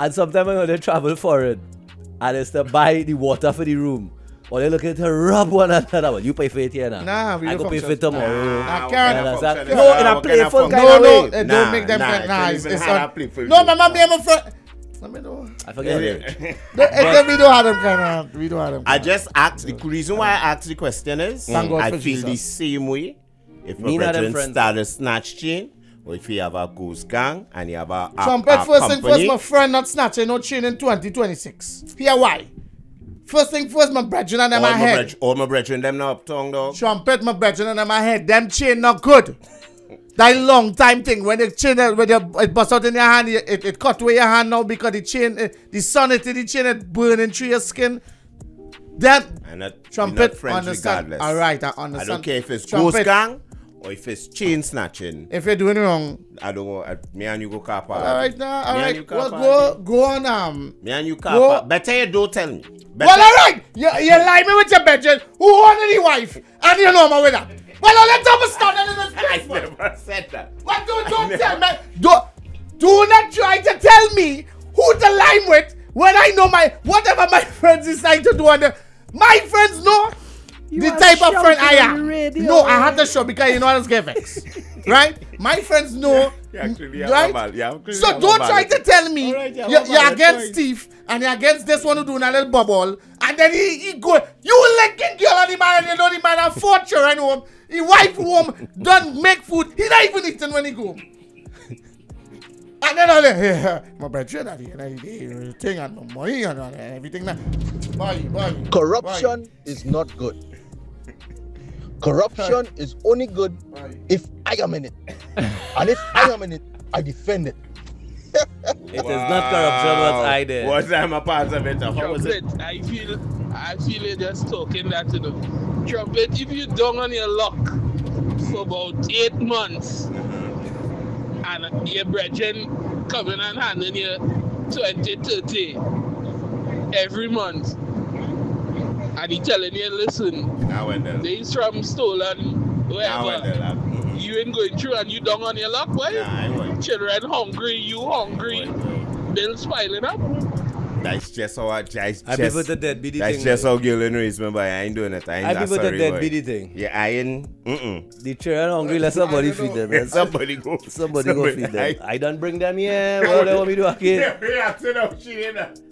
And sometimes when they travel foreign, and it's to buy the water for the room, or they looking to rub one another. Well, you pay for it here now. Nah, we I don't go pay for function. it tomorrow. Nah, Karen. No, in a playful kind of No, way. it don't make them Nah, get nice. even It's had on. a playful No, joke. my mom, my friend. Let me know. I forget it. We don't have them kind of. We don't have them. I just asked, the reason why I asked the question is, Thank God I for feel the Jesus. same way if Me my and them brethren friends. start a snatch chain, or if you have a ghost gang, and you have a Trumpet, first thing company. first, my friend not snatching no chain in 2026. Here why? First thing first, my brethren and them my head. All my brethren, them now up tongue, dog. Trumpet, my brethren and my head. Them chain not good. That long time thing when the chain when it bust out in your hand, it cut away your hand now because the chain, the sun it the chain it burning through your skin. That And not, trumpet not friends understand. regardless. All right, I I understand. don't care if it's Trumpet, ghost gang or if it's chain snatching. if you're doing wrong, I don't know. Me and you go car park. all right now, all Me and right. you car Well, park. go on Me and you car Go- park. Better you don't tell me. Better. Well, all right. You lie me with your bedroom. Who wanted the wife? And you know my with that. Well, let's have a start in this I place, man. never said that. What don't tell me. Do not try to tell me who to lie with when I know whatever my friends decide to do. My friends know the type of friend I am. No, I had to show because you know I just get vexed. Right? My friends know. You actually have Right? a valid- you actually So have a don't valid try to point. tell me Alright, you have a you're valid against point. Steve and you're against this one who doing a little bubble, and then he go, you licking girl on the man, and you know the man have 4 children home, he wife home, don't make food, he not even eating when he go. And then all that, my brethren at the end of the day, thing and no money and everything. Boy. Corruption is not good. Corruption is only good if I am in it. And if I am in it, I defend it. It is not corruption what I did. What time a part of it? How was it? Trumpet, I feel it just talking that, you know. Trumpet, if you down on your luck for about 8 months and your brethren coming and handing you 20, 30 every month, and he telling you, listen, Now when the these from stolen, now when the wherever, lab. you ain't going through and you down on your luck, boy. Nah, I won't. Children hungry, you hungry, bills piling up. That's just how I I prefer the dead BD That's thing. just how Gillen raised me, but I ain't doing it. I ain't I that prefer the sorry, dead boy. BD thing. Yeah, I ain't. The children hungry, let somebody feed them. man. Somebody go. Somebody go feed them. I done bring them here. What do they want me to do again? Yeah, sit down, she in there.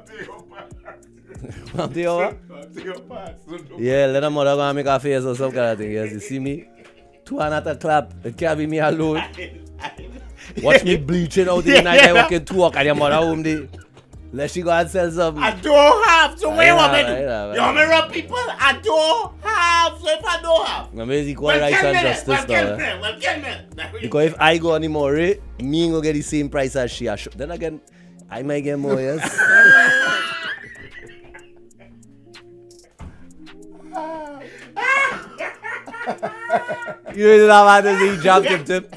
Come to your Yeah, let them mother go and make a face or some kind of thing. Yes, you see me? 2 and at a clap. It can't be me alone. Watch me bleaching out in the night. I walk in 2 o'clock and your mother home there. Let she go and sell something. I don't have to. What you want me to I do? know. You want me to rub people? I don't have. So if I don't have. I'm equal rights and justice now. Well, get me. Because if I go anymore, me ain't gonna get the same price as she. Then again, I might get more, yes. You know how to see jump tip.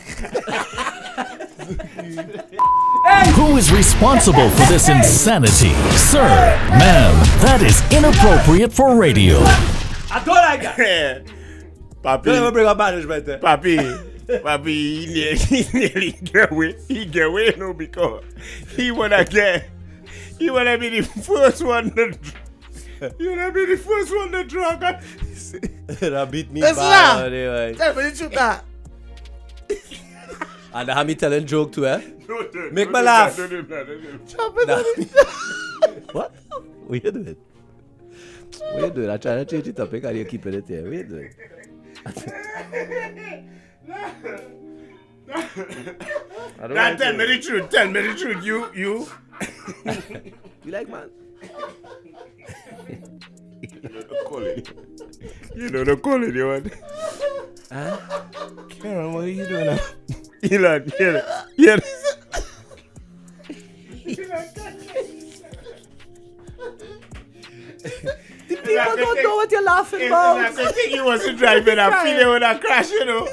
Who is responsible for this insanity? Sir, ma'am, that is inappropriate for radio. I don't like that. Papi. Don't ever bring up management there. Papi, he nearly get away. He get away, you know, because he wanna be the first one to. You wanna be the first one to drunk. That beat me That's bad. not. Anyway. Tell me the truth that. And have me telling joke too, eh? Don't Make me laugh. Don't do that. Trumpet. What? What you doing? What you doing? I'm trying to change the topic and you're keeping it here. What you doing? I don't Nah, like tell it. me the truth. Tell me the truth. You. You like man? You know the calling, you want. Huh? Karen, what are you doing now? Elon, yeah. People don't know what you're laughing I about. could think he wasn't driving. I feel it when I crash, you know.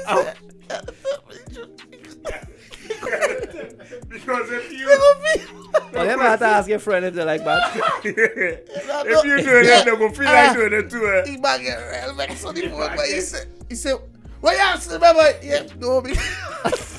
Because if you Well, you have to ask your friend if they like that. if you do it, they're gonna feel like doing it too. He might get real vexed on the phone, but he said, well, yeah, remember, yeah, no,